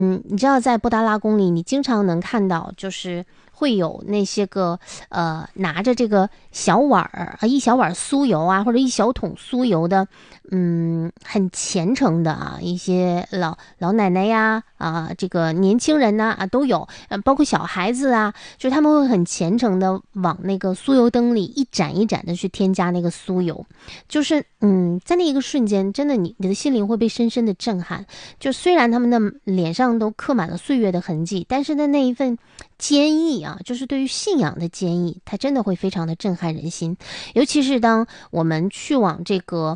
你知道在布达拉宫里，你经常能看到，就是会有那些个拿着这个小碗儿啊，一小碗酥油啊，或者一小桶酥油的，很虔诚的啊，一些老奶奶呀这个年轻人呐都有，包括小孩子啊，就是他们会很虔诚的往那个酥油灯里一盏一盏的去添加那个酥油，就是在那一个瞬间，真的你的心灵会被深深的震撼。就虽然他们的脸上都刻满了岁月的痕迹，但是的那一份坚毅啊，就是对于信仰的坚毅，它真的会非常的震撼人心。尤其是当我们去往这个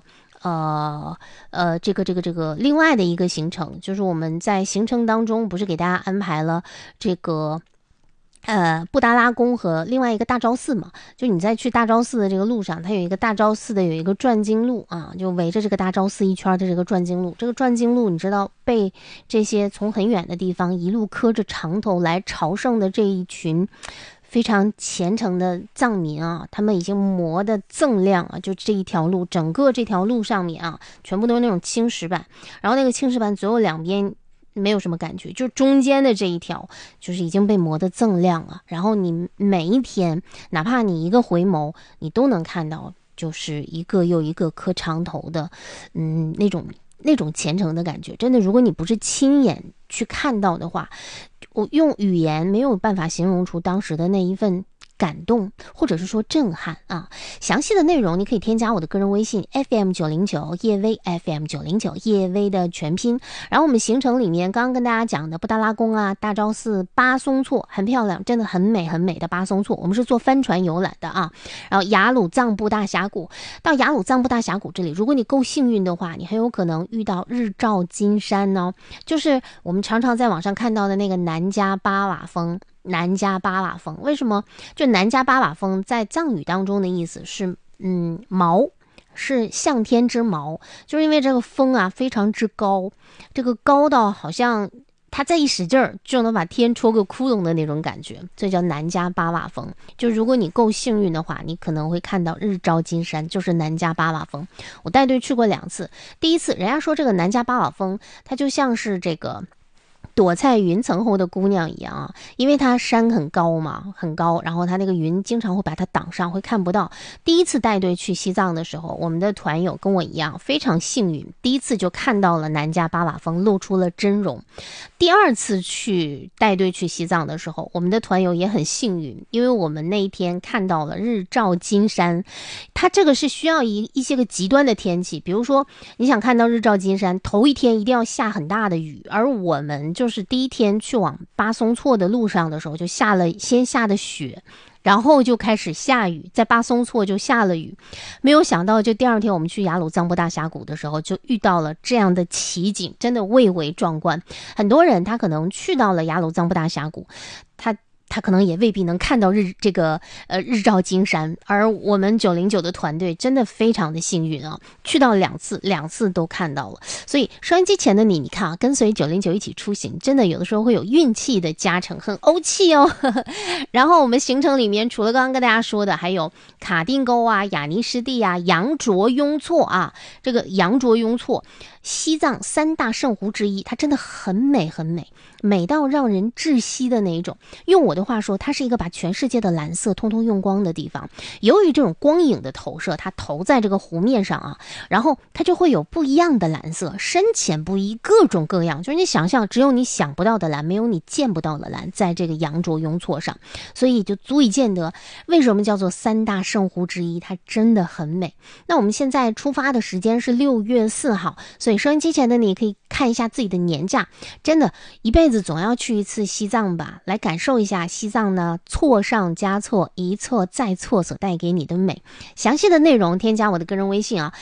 另外的一个行程，就是我们在行程当中不是给大家安排了这个布达拉宫和另外一个大昭寺嘛，就你在去大昭寺的这个路上，它有一个大昭寺的有一个转经路啊，就围着这个大昭寺一圈的这个转经路。这个转经路你知道被这些从很远的地方一路磕着长头来朝圣的这一群非常虔诚的藏民啊，他们已经磨得锃亮啊，就这一条路，整个这条路上面啊，全部都是那种青石板，然后那个青石板左右两边没有什么感觉，就中间的这一条就是已经被磨得锃亮了。然后你每一天，哪怕你一个回眸，你都能看到，就是一个又一个磕长头的，那种虔诚的感觉。真的，如果你不是亲眼去看到的话，我用语言没有办法形容出当时的那一份感动，或者是说震撼啊。详细的内容你可以添加我的个人微信 FM909叶薇 FM909叶薇的全拼。然后我们行程里面刚刚跟大家讲的布达拉宫啊、大昭寺、巴松措很漂亮，真的很美很美的巴松措，我们是坐帆船游览的啊。然后雅鲁藏布大峡谷，到雅鲁藏布大峡谷这里，如果你够幸运的话，你很有可能遇到日照金山呢，就是我们常常在网上看到的那个南迦巴瓦峰。南迦巴瓦峰为什么？就南迦巴瓦峰在藏语当中的意思是，毛是向天之毛，就是因为这个峰啊非常之高，这个高到好像它再一使劲儿就能把天戳个窟窿的那种感觉，这叫南迦巴瓦峰。就如果你够幸运的话，你可能会看到日照金山，就是南迦巴瓦峰。我带队去过2次，第一次人家说这个南迦巴瓦峰，它就像是这个躲在云层后的姑娘一样啊，因为它山很高嘛，很高，然后它那个云经常会把它挡上，会看不到。第一次带队去西藏的时候，我们的团友跟我一样非常幸运，第一次就看到了南迦巴瓦峰露出了真容。第二次去带队去西藏的时候，我们的团友也很幸运，因为我们那一天看到了日照金山。它这个是需要一些个极端的天气，比如说你想看到日照金山，头一天一定要下很大的雨，而我们就是第一天去往巴松措的路上的时候，就先下的雪，然后就开始下雨，在巴松措就下了雨。没有想到就第二天我们去雅鲁藏布大峡谷的时候，就遇到了这样的奇景，真的蔚为壮观。很多人他可能去到了雅鲁藏布大峡谷，他可能也未必能看到日照金山，而我们909的团队真的非常的幸运啊，去到两次都看到了。所以收音机前的你看啊，跟随909一起出行，真的有的时候会有运气的加成，很欧气哦。然后我们行程里面除了刚刚跟大家说的，还有卡定沟啊、雅尼什地啊、羊卓雍措啊，这个羊卓雍措，西藏3大圣湖之一，它真的很美很美，美到让人窒息的那一种。用我的话说，它是一个把全世界的蓝色通通用光的地方。由于这种光影的投射，它投在这个湖面上啊，然后它就会有不一样的蓝色，深浅不一，各种各样。就是你想象，只有你想不到的蓝，没有你见不到的蓝，在这个羊卓雍措上，所以就足以见得为什么叫做3大圣湖之一，它真的很美。那我们现在出发的时间是6月4号，所以收音机前的你可以看一下自己的年假，真的一辈子总要去一次西藏吧，来感受一下西藏呢错上加错，一错再错所带给你的美。详细的内容添加我的个人微信啊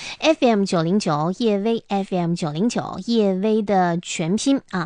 ，FM909叶薇 FM909叶薇的全拼啊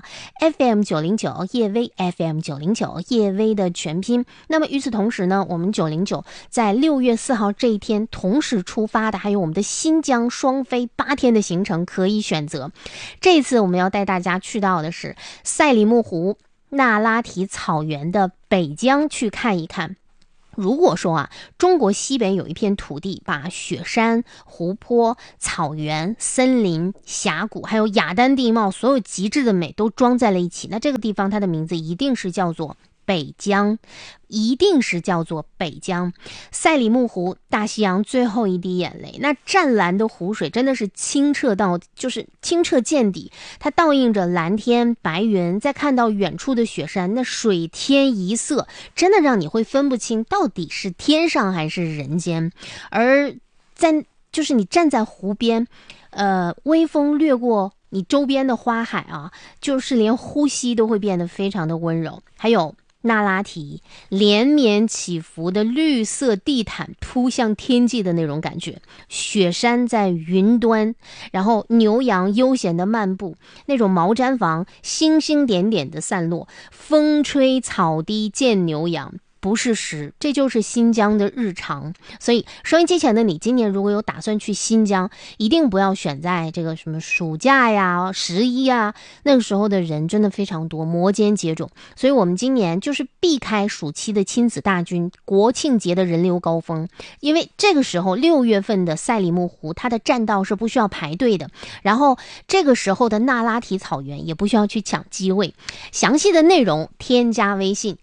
，FM909叶薇 FM909叶薇的全拼。那么与此同时呢，我们909在6月4号这一天同时出发的还有我们的新疆双飞8天的行程可以选择。这一次我们要带大家去到的是赛里木湖、那拉提草原的北疆去看一看。 如果说啊，中国西北有一片土地，把雪山、湖泊、草原、森林、峡谷，还有雅丹地貌，所有极致的美都装在了一起，那这个地方它的名字一定是叫做北疆，一定是叫做北疆。赛里木湖，大西洋最后一滴眼泪，那湛蓝的湖水真的是清澈到就是清澈见底，它倒映着蓝天白云，再看到远处的雪山，那水天一色，真的让你会分不清到底是天上还是人间。而就是你站在湖边，微风掠过你周边的花海啊，就是连呼吸都会变得非常的温柔。还有那拉提连绵起伏的绿色地毯扑向天际的那种感觉，雪山在云端，然后牛羊悠闲的漫步，那种毛毡房星星点点的散落，风吹草低见牛羊，不是诗，这就是新疆的日常。所以收音机前的你，今年如果有打算去新疆，一定不要选在这个什么暑假呀、11啊，那个时候的人真的非常多，摩肩接踵。所以我们今年就是避开暑期的亲子大军、国庆节的人流高峰，因为这个时候6月份的赛里木湖，它的栈道是不需要排队的，然后这个时候的那拉提草原也不需要去抢机位。详细的内容添加微信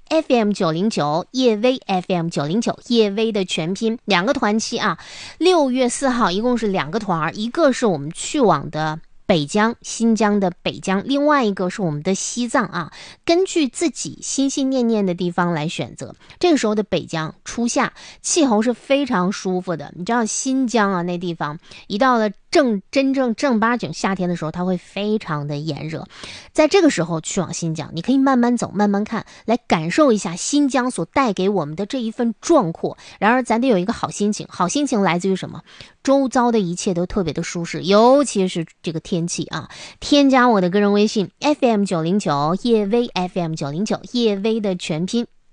FM909叶薇 FM909叶薇的全拼，2个团期啊，6月4号一共是2个团，一个是我们去往的北疆，新疆的北疆，另外一个是我们的西藏啊，根据自己心心念念的地方来选择。这个时候的北疆初夏，气候是非常舒服的。你知道新疆啊，那地方一到了真正正八经夏天的时候，它会非常的炎热。在这个时候去往新疆，你可以慢慢走慢慢看，来感受一下新疆所带给我们的这一份壮阔。然而咱得有一个好心情，好心情来自于什么？周遭的一切都特别的舒适，尤其是这个天气啊。添加我的个人微信 FM909叶薇 FM909叶薇的全拼，